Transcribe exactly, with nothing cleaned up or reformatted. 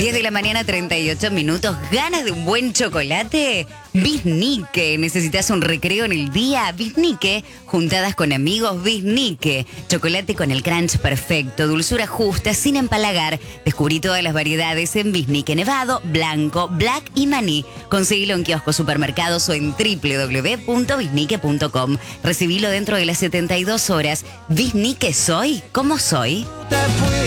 diez de la mañana, treinta y ocho minutos. ¿Ganas de un buen chocolate? Biznique. ¿Necesitas un recreo en el día? Biznique. Juntadas con amigos, Biznique. Chocolate con el crunch perfecto, dulzura justa, sin empalagar. Descubrí todas las variedades en Biznique Nevado, Blanco, Black y Maní. Conseguilo en kioscos, supermercados o en doble u doble u doble u punto biznique punto com. Recibilo dentro de las setenta y dos horas. Biznique, soy como soy.